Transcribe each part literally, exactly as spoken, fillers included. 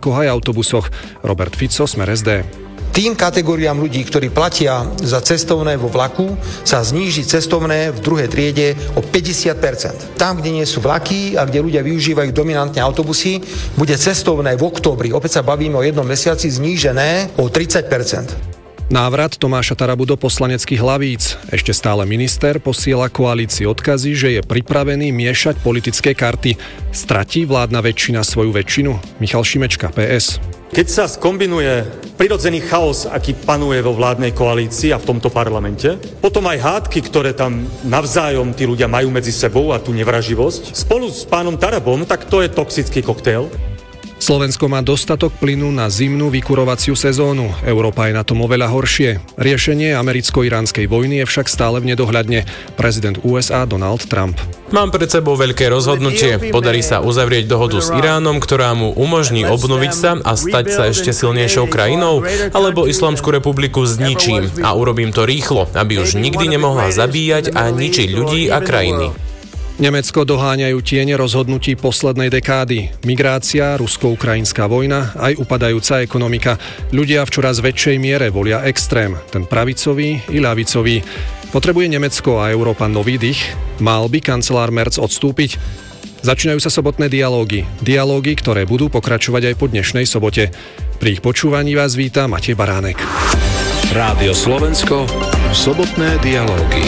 vlakoch aj autobusoch. Robert Fico, Smer es dé. Tým kategóriám ľudí, ktorí platia za cestovné vo vlaku, sa zníži cestovné v druhej triede o päťdesiat percent. Tam, kde nie sú vlaky a kde ľudia využívajú dominantne autobusy, bude cestovné v októbri, opäť sa bavíme o jednom mesiaci, znížené o tridsať percent. Návrat Tomáša Tarabu do poslaneckých hlavíc. Ešte stále minister posiela koalícii odkazy, že je pripravený miešať politické karty. Stratí vládna väčšina svoju väčšinu? Michal Šimečka, pé es. Keď sa skombinuje prirodzený chaos, aký panuje vo vládnej koalícii a v tomto parlamente, potom aj hádky, ktoré tam navzájom tí ľudia majú medzi sebou a tú nevraživosť, spolu s pánom Tarabom, tak to je toxický koktail. Slovensko má dostatok plynu na zimnú vykurovaciu sezónu. Európa je na tom oveľa horšie. Riešenie americko-iránskej vojny je však stále v nedohľadne. Prezident ú es á Donald Trump. Mám pred sebou veľké rozhodnutie. Podarí sa uzavrieť dohodu s Iránom, ktorá mu umožní obnoviť sa a stať sa ešte silnejšou krajinou, alebo Islamskú republiku zničím a urobím to rýchlo, aby už nikdy nemohla zabíjať a ničiť ľudí a krajiny. Nemecko doháňajú tiene rozhodnutí poslednej dekády. Migrácia, rusko-ukrajinská vojna, aj upadajúca ekonomika. Ľudia v čoraz väčšej miere volia extrém, ten pravicový i ľavicový. Potrebuje Nemecko a Európa nový dých? Mal by kancelár Merz odstúpiť? Začínajú sa sobotné dialógy. Dialógy, ktoré budú pokračovať aj po dnešnej sobote. Pri ich počúvaní vás víta Matej Baránek. Rádio Slovensko, sobotné dialógy.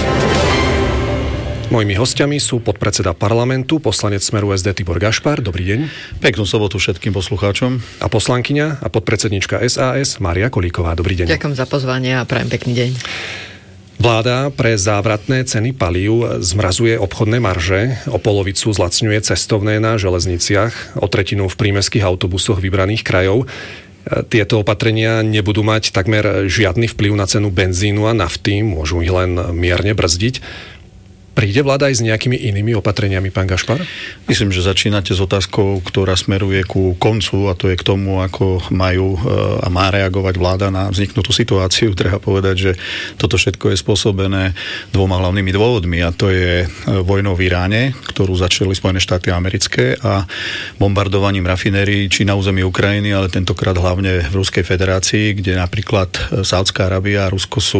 Mojimi hostiami sú podpredseda parlamentu, poslanec Smeru es dé Tibor Gašpar. Dobrý deň. Peknú sobotu všetkým poslucháčom. A poslankyňa a podpredsednička es a es Mária Kolíková. Dobrý deň. Ďakujem za pozvanie a prajem pekný deň. Vláda pre závratné ceny palív zmrazuje obchodné marže, o polovicu zlacňuje cestovné na železniciach, o tretinu v prímestských autobusoch vybraných krajov. Tieto opatrenia nebudú mať takmer žiadny vplyv na cenu benzínu a nafty, môžu ich len mierne brzdiť. Príde vláda aj s nejakými inými opatreniami, pán Gašpar? Myslím, že začínate s otázkou, ktorá smeruje ku koncu, a to je k tomu, ako majú a má reagovať vláda na vzniknutú situáciu. Treba povedať, že toto všetko je spôsobené dvoma hlavnými dôvodmi, a to je vojnou v Iráne, ktorú začali Spojené štáty americké, a bombardovaním rafinérií či na území Ukrajiny, ale tentokrát hlavne v Ruskej federácii, kde napríklad Saudská Arábia a Rusko sú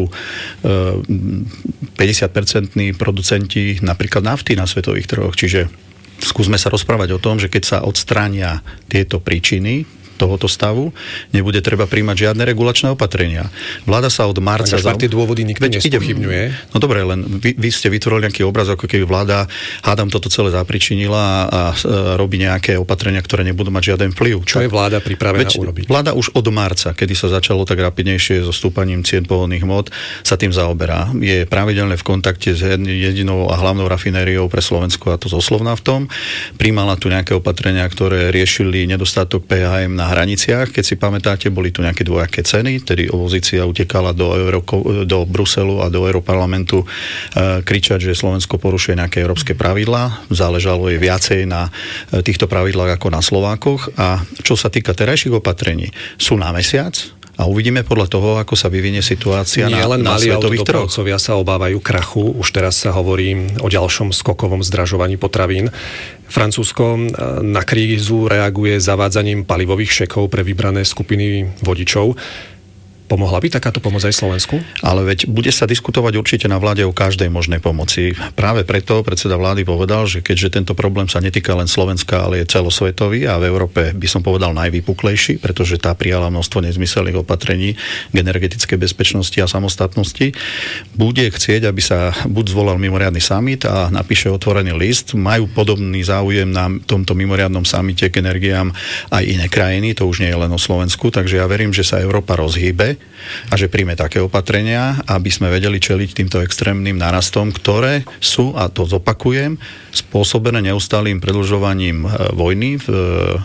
päťdesiat percentní producenti napríklad nafty na svetových trhoch. Čiže skúsme sa rozprávať o tom, že keď sa odstránia tieto príčiny tohoto stavu, nebude treba príjmať žiadne regulačné opatrenia. Vláda sa od marca... Za... tie dôvody nikto nespochybňuje. No dobre, len vy, vy ste vytvorili nejaký obraz, ako keby vláda, hádam, toto celé zapričinila a, a robí nejaké opatrenia, ktoré nebudú mať žiaden vplyv. Čo je vláda pripravená Veď, urobiť? Vláda už od marca, kedy sa začalo tak rapidnejšie so stúpaním cien pohonných hmôt, sa tým zaoberá. Je pravidelne v kontakte s jedinou a hlavnou rafinériou pre Slovensko, a to zo Slovnaftom. Príjmala tu nejaké opatrenia, ktoré riešili nedostatok pé há em na hraniciach. Keď si pamätáte, boli tu nejaké dvojaké ceny, tedy opozícia utekala do, Euro, do Bruselu a do Europarlamentu e, kričať, že Slovensko porušuje nejaké európske pravidlá. Záležalo je viacej na e, týchto pravidlách ako na Slovákoch. A čo sa týka terajších opatrení, sú na mesiac. A uvidíme podľa toho, ako sa vyvinie situácia Nie, na, len na svetových trhoch. Dopravcovia sa obávajú krachu. Už teraz sa hovorí o ďalšom skokovom zdražovaní potravín. Francúzsko na krízu reaguje zavádzaním palivových šekov pre vybrané skupiny vodičov. Pomohla by takáto pomoc aj Slovensku? Ale veď bude sa diskutovať určite na vláde o každej možnej pomoci. Práve preto predseda vlády povedal, že keďže tento problém sa netýka len Slovenska, ale je celosvetový a v Európe by som povedal najvypuklejší, pretože tá prijala množstvo nezmyselných opatrení k energetickej bezpečnosti a samostatnosti, bude chcieť, aby sa buď zvolal mimoriadny summit a napíše otvorený list. Majú podobný záujem na tomto mimoriadnom summite k energiám aj iné krajiny, to už nie je len o Slovensku, takže ja verím, že sa Európa rozhýbe a že príjme také opatrenia, aby sme vedeli čeliť týmto extrémnym narastom, ktoré sú, a to zopakujem, spôsobené neustálým predĺžovaním vojny v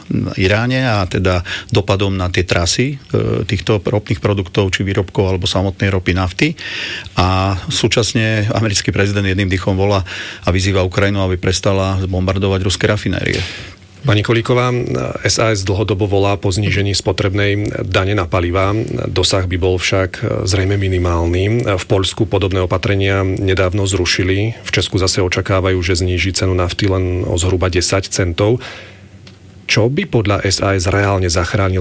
Iráne a teda dopadom na tie trasy týchto ropných produktov či výrobkov alebo samotnej ropy, nafty. A súčasne americký prezident jedným dýchom volá a vyzýva Ukrajinu, aby prestala bombardovať ruské rafinérie. Pani Kolíková, es a es dlhodobo volá po znížení spotrebnej dane na palivá. Dosah by bol však zrejme minimálny. V Poľsku podobné opatrenia nedávno zrušili. V Česku zase očakávajú, že zníži cenu nafty len o zhruba desať centov. Čo by podľa es a es reálne zachránilo